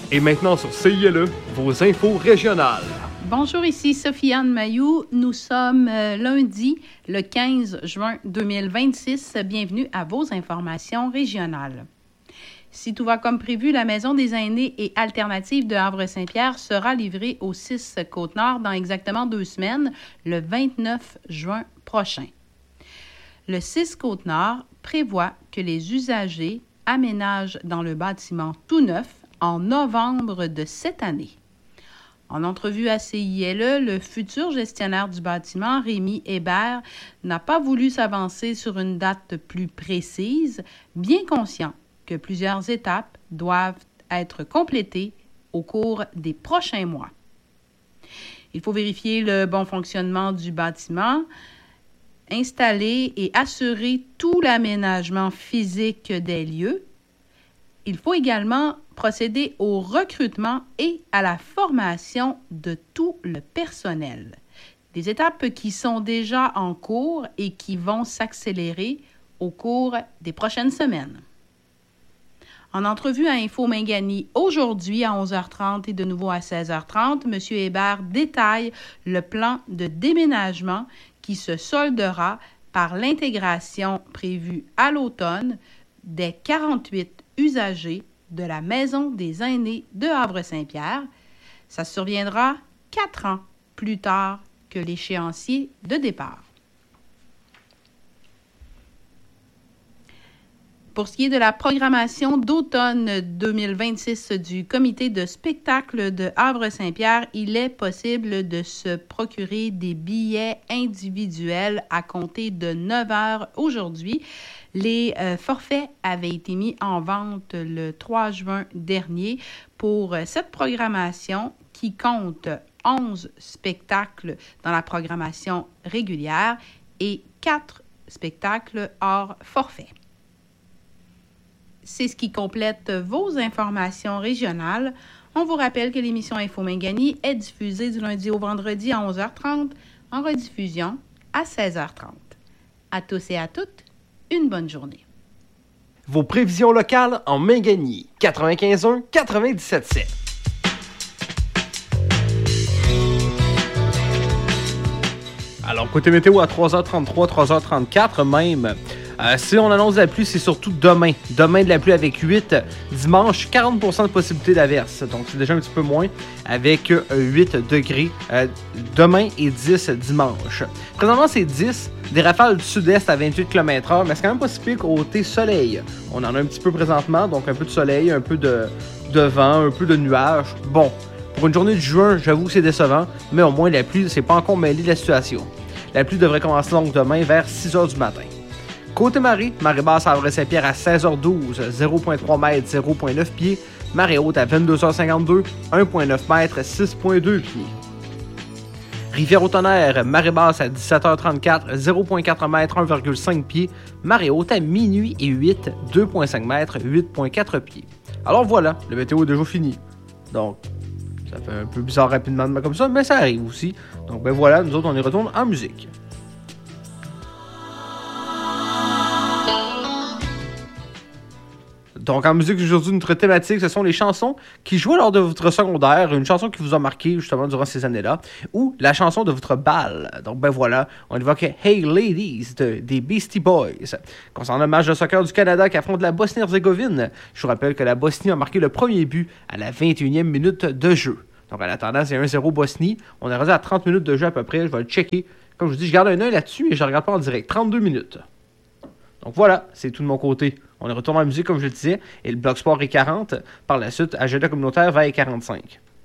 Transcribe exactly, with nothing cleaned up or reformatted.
Et maintenant sur C I L E, vos infos régionales. Bonjour, ici Sophie-Anne Mailloux. Nous sommes euh, lundi, le quinze juin deux mille vingt-six. Bienvenue à vos informations régionales. Si tout va comme prévu, la Maison des aînés et alternative de Havre-Saint-Pierre sera livrée au six Côte-Nord dans exactement deux semaines, le vingt-neuf juin prochain. Le six Côte-Nord prévoit que les usagers aménagent dans le bâtiment tout neuf en novembre de cette année. En entrevue à C I L E, le futur gestionnaire du bâtiment, Rémi Hébert, n'a pas voulu s'avancer sur une date plus précise, bien conscient que plusieurs étapes doivent être complétées au cours des prochains mois. Il faut vérifier le bon fonctionnement du bâtiment, installer et assurer tout l'aménagement physique des lieux. Il faut également procéder au recrutement et à la formation de tout le personnel. Des étapes qui sont déjà en cours et qui vont s'accélérer au cours des prochaines semaines. En entrevue à Info Mingani aujourd'hui à onze heures trente et de nouveau à seize heures trente, M. Hébert détaille le plan de déménagement qui se soldera par l'intégration prévue à l'automne des quarante-huit usagers de la Maison des aînés de Havre-Saint-Pierre. Ça surviendra quatre ans plus tard que l'échéancier de départ. Pour ce qui est de la programmation d'automne deux mille vingt-six du comité de spectacle de Havre-Saint-Pierre, il est possible de se procurer des billets individuels à compter de neuf heures aujourd'hui. Les euh, forfaits avaient été mis en vente le trois juin dernier pour euh, cette programmation qui compte onze spectacles dans la programmation régulière et quatre spectacles hors forfait. C'est ce qui complète vos informations régionales. On vous rappelle que l'émission Info Mingani est diffusée du lundi au vendredi à onze heures trente, en rediffusion à seize heures trente. À tous et à toutes, une bonne journée. Vos prévisions locales en Mingani, quatre-vingt-quinze un quatre-vingt-dix-sept sept. Alors, côté météo à trois heures trente-trois, trois heures trente-quatre même. Euh, si on annonce de la pluie, c'est surtout demain. Demain de la pluie avec huit. Dimanche, quarante pour cent de possibilité d'averse. Donc, c'est déjà un petit peu moins avec euh, huit degrés euh, demain et dix dimanche. Présentement, c'est dix. Des rafales du sud-est à vingt-huit kilomètres heure, mais c'est quand même pas si pire côté soleil. On en a un petit peu présentement, donc un peu de soleil, un peu de, de vent, un peu de nuages. Bon, pour une journée de juin, j'avoue que c'est décevant, mais au moins la pluie, c'est pas encore mêlé de la situation. La pluie devrait commencer donc demain vers six heures du matin. Côté marée, marée basse à Havre-Saint-Pierre à seize heures douze, zéro virgule trois mètres, zéro virgule neuf pieds. Marée haute à vingt-deux heures cinquante-deux, un virgule neuf mètres, six virgule deux pieds. Rivière-au-Tonnerre, marée basse à dix-sept heures trente-quatre, zéro virgule quatre mètres, un virgule cinq pieds. Marée haute à minuit et huit, deux virgule cinq mètres, huit virgule quatre pieds. Alors voilà, le météo est déjà fini. Donc, ça fait un peu bizarre rapidement comme ça, mais ça arrive aussi. Donc ben voilà, nous autres on y retourne en musique. Donc, en musique aujourd'hui, notre thématique, ce sont les chansons qui jouaient lors de votre secondaire, une chanson qui vous a marqué justement durant ces années-là, ou la chanson de votre bal. Donc, ben voilà, on évoque Hey Ladies de, des Beastie Boys. Concernant le match de soccer du Canada qui affronte la Bosnie-Herzégovine, je vous rappelle que la Bosnie a marqué le premier but à la vingt et unième minute de jeu. Donc, en attendant, c'est un zéro Bosnie. On est rendu à trente minutes de jeu à peu près. Je vais le checker. Comme je vous dis, je garde un œil là-dessus et je ne regarde pas en direct. trente-deux minutes. Donc voilà, c'est tout de mon côté. On est retourné en musique, comme je le disais, et le Bloc Sport est quarante. Par la suite, agenda communautaire va être quarante-cinq.